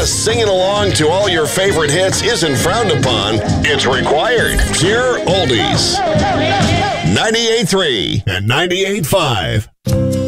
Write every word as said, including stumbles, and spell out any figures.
Just singing along to all your favorite hits isn't frowned upon. It's required. Pure oldies. ninety-eight point three and ninety-eight point five.